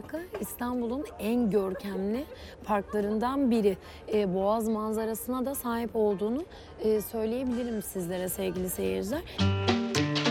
Parkı İstanbul'un en görkemli parklarından biri. Boğaz manzarasına da sahip olduğunu söyleyebilirim sizlere sevgili seyirciler.